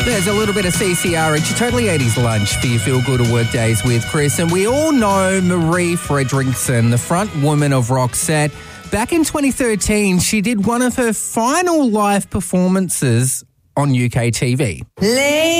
There's a little bit of CCR, your totally 80s lunch for your feel-good or work days with Chris. And we all know Marie Fredriksson, the front woman of Roxette. Back in 2013, she did one of her final live performances on UK TV.